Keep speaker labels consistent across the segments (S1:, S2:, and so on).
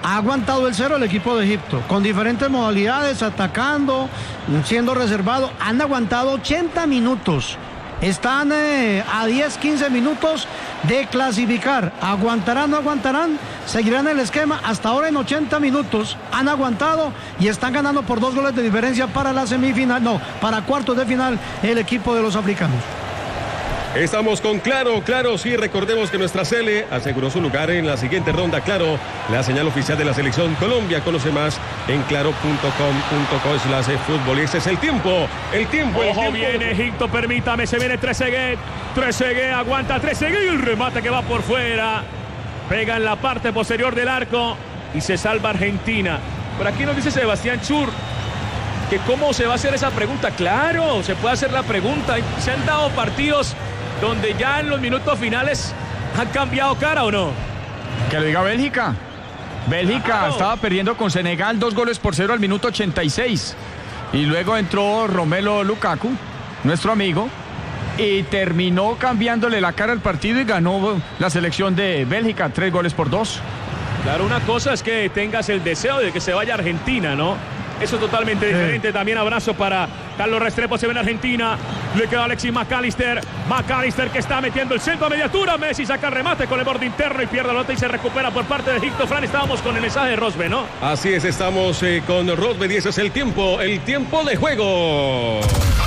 S1: Ha aguantado el cero el equipo de Egipto, con diferentes modalidades, atacando, siendo reservado. Han aguantado 80 minutos. Están a 10, 15 minutos de clasificar. ¿Aguantarán, no aguantarán? Seguirán el esquema. Hasta ahora en 80 minutos han aguantado y están ganando por 2 goles de diferencia para la semifinal, para cuartos de final el equipo de los africanos.
S2: Estamos con Claro, sí, recordemos que nuestra Sele aseguró su lugar en la siguiente ronda. Claro, la señal oficial de la selección Colombia. Conoce más en claro.com.co/fútbol. Y ese es el tiempo.
S3: Ojo, viene Egipto, permítame, se viene Trezeguet, aguanta Trezeguet y el remate que va por fuera. Pega en la parte posterior del arco y se salva Argentina. Por aquí nos dice Sebastián Chur que cómo se va a hacer esa pregunta. Claro, se puede hacer la pregunta. Se han dado partidos donde ya en los minutos finales han cambiado cara, ¿o no?
S4: Que lo diga Bélgica. Bélgica estaba perdiendo con Senegal 2-0 al minuto 86. Y luego entró Romelu Lukaku, nuestro amigo, y terminó cambiándole la cara al partido y ganó la selección de Bélgica 3-2.
S3: Claro, una cosa es que tengas el deseo de que se vaya a Argentina, ¿no? Eso es totalmente diferente. También abrazo para Carlos Restrepo, se ve en Argentina. Le queda Alexis McAllister que está metiendo el centro a media altura. Messi saca el remate con el borde interno y pierde la pelota y se recupera por parte de Egipto. Fran, estábamos con el mensaje de Rosbe, ¿no?
S2: Así es, estamos con Rosbe y ese es el tiempo de juego.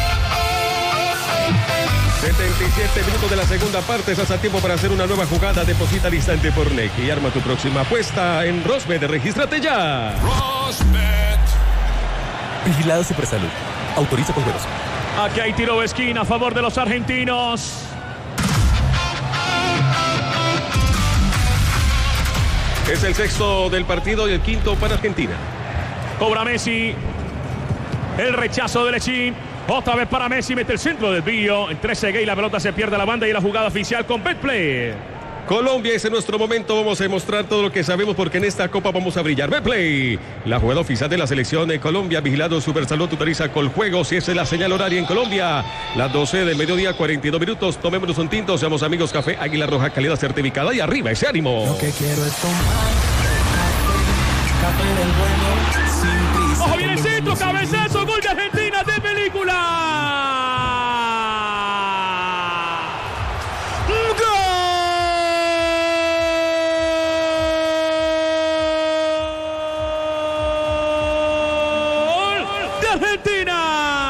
S2: 77 minutos de la segunda parte. Estás a tiempo para hacer una nueva jugada. Deposita al instante por NEC y arma tu próxima apuesta en Rosbet. Regístrate ya.
S5: Rosbet. Vigilado Supersalud. Autoriza con juegos.
S3: Aquí hay tiro de esquina a favor de los argentinos.
S2: Es el sexto del partido y el quinto para Argentina.
S3: Cobra Messi. El rechazo de Lechín. Otra vez para Messi, mete el centro del desvío. En Trezeguet y la pelota se pierde a la banda y la jugada oficial con Betplay.
S2: Colombia, ese es nuestro momento. Vamos a demostrar todo lo que sabemos porque en esta copa vamos a brillar. Betplay, la jugada oficial de la selección de Colombia. Vigilado Supersalud, autoriza Coljuegos. Y esa es la señal horaria en Colombia. Las 12 del mediodía, 42 minutos. Tomémonos un tinto, seamos amigos. Café Águila Roja, calidad certificada. Y arriba ese ánimo.
S6: Lo que quiero es tomar café del bueno, sin prisa.
S3: Ojo, viene el centro, cabezazo, gol de Argentina de película. Argentina.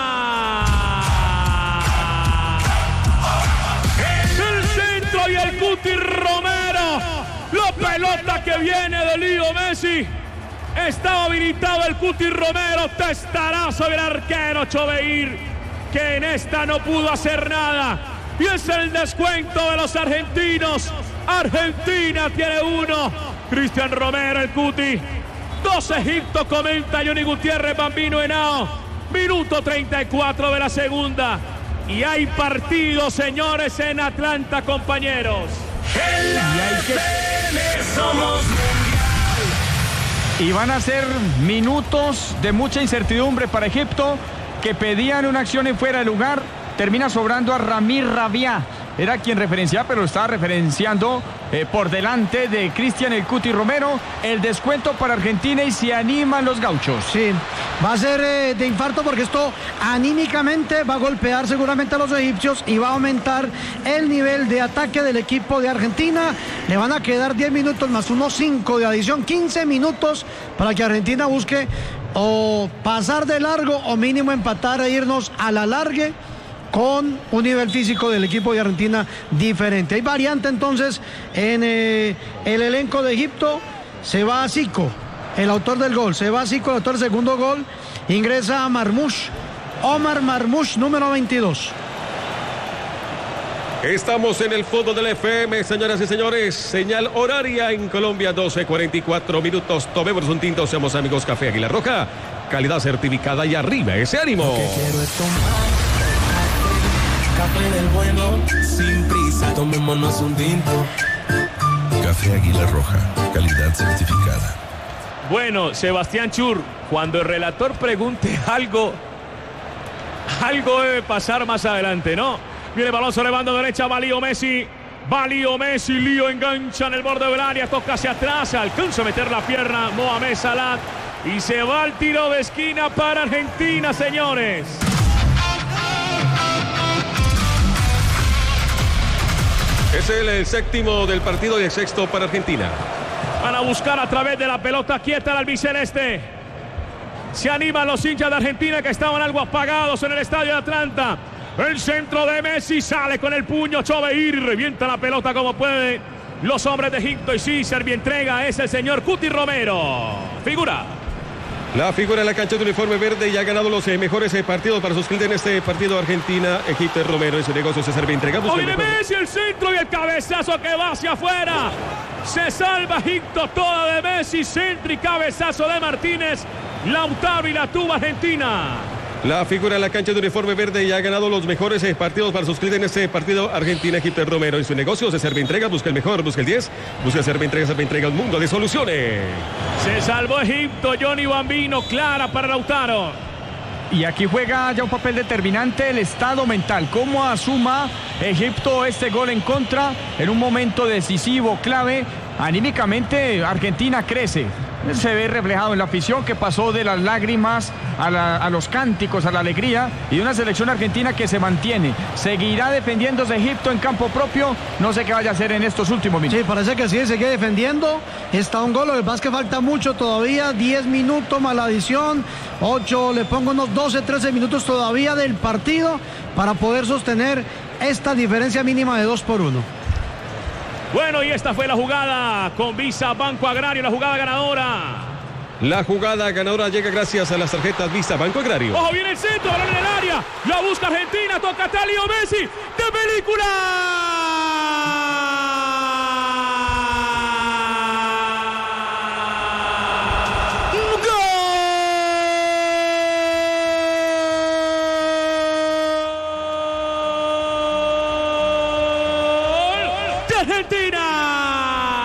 S3: El centro y el Cuti Romero. La pelota que viene de Leo Messi. Estaba habilitado el Cuti Romero. Testarazo del arquero Choveir, que en esta no pudo hacer nada. Y es el descuento de los argentinos. Argentina tiene 1. Cristian Romero, el Cuti. 2 Egipto, comenta Johnny Gutiérrez, Bambino Henao. Minuto 34 de la segunda. Y hay partido, señores, en Atlanta, compañeros.
S4: Y van a ser minutos de mucha incertidumbre para Egipto, que pedían una acción en fuera de lugar. Termina sobrando a Ramir Rabia. Era quien referenciaba, pero lo estaba referenciando por delante de Cristian el Cuti Romero. El descuento para Argentina y se animan los gauchos.
S1: Sí, va a ser de infarto porque esto anímicamente va a golpear seguramente a los egipcios y va a aumentar el nivel de ataque del equipo de Argentina. Le van a quedar 10 minutos más unos 5 de adición, 15 minutos para que Argentina busque o pasar de largo o mínimo empatar e irnos a la largue, con un nivel físico del equipo de Argentina diferente. Hay variante entonces en el elenco de Egipto. Se va a Zico, el autor del gol. Se va a Zico, el autor del segundo gol. Ingresa a Marmoush, Omar Marmoush, número 22.
S2: Estamos en el fútbol del FM, señoras y señores. Señal horaria en Colombia, 12:44 minutos. Tomemos un tinto, seamos amigos. Café Águila Roja, calidad certificada y arriba ese ánimo.
S6: Lo que quiero es tomar café del bueno, sin prisa, tomémonos un tinto.
S5: Café Águila Roja, calidad certificada.
S3: Bueno, Sebastián Chur, cuando el relator pregunte algo debe pasar más adelante, ¿no? Viene el balón sobre banda derecha, va Leo Messi. Va Leo Messi, Leo engancha en el borde del área, toca hacia atrás, alcanza a meter la pierna Mohamed Salah y se va al tiro de esquina para Argentina, señores.
S2: Es el séptimo del partido y el sexto para Argentina.
S3: Van a buscar a través de la pelota quieta al albiceleste. Se animan los hinchas de Argentina que estaban algo apagados en el estadio de Atlanta. El centro de Messi sale con el puño Choveir y revienta la pelota como puede los hombres de Egipto. Y sí, servientrega es el señor Cuti Romero. Figura.
S2: La figura en la cancha de uniforme verde y ha ganado los mejores partidos para sus clientes en este partido. Argentina, Egipto, Romero en su negocio se servientrega.
S3: Viene Messi, el centro y el cabezazo que va hacia afuera. Se salva Egipto toda de Messi, centro y cabezazo de Martínez. Lautaro y la tuba Argentina.
S2: La figura en la cancha de uniforme verde y ha ganado los mejores partidos para sus clientes en este partido. Argentina, Egipto, Romero en su negocio se servientrega, busca el mejor, busca el 10, busca servientrega un mundo de soluciones.
S3: Se salvó Egipto, Johnny Bambino, clara para Lautaro.
S4: Y aquí juega ya un papel determinante el estado mental. Cómo asuma Egipto este gol en contra en un momento decisivo, clave. Anímicamente Argentina crece. Se ve reflejado en la afición que pasó de las lágrimas a los cánticos, a la alegría, y de una selección argentina que se mantiene. Seguirá defendiéndose Egipto en campo propio. No sé qué vaya a hacer en estos últimos minutos.
S1: Sí, parece que sí, sigue defendiendo. Está un gol, lo que pasa es que falta mucho todavía. 10 minutos más la adición. 8, le pongo unos 12, 13 minutos todavía del partido para poder sostener esta diferencia mínima de 2-1.
S3: Bueno, y esta fue la jugada con Visa Banco Agrario, la jugada ganadora.
S2: La jugada ganadora llega gracias a las tarjetas Visa Banco Agrario.
S3: Ojo, viene el centro, balón en el área. La busca Argentina, toca a Leo Messi. ¡De película! Argentina.